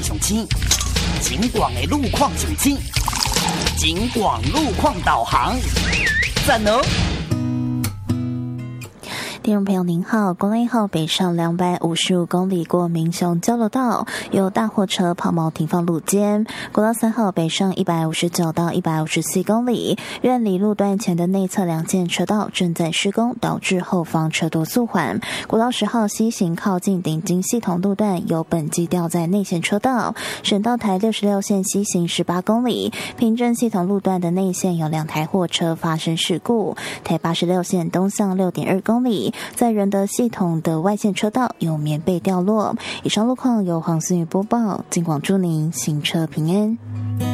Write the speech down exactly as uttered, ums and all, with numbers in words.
上青，景广的路况上青，景广路况导航，赞哦！ 听众朋友您好，国道一号北上两百五十五公里过民雄交流道，有大货车抛锚停放路肩。国道三号北上一百五十九到一百五十四公里，苑里路段前的内侧两线车道正在施工，导致后方车多速缓。国道十号西行靠近顶金系统路段有本机掉在内线车道。省道台六十六线西行十八公里，平镇系统路段的内线有两台货车发生事故。台八十六线东向六点二公里。在仁德系统的外线车道有棉被掉落。以上路况由黄思雨播报，尽广祝您行车平安。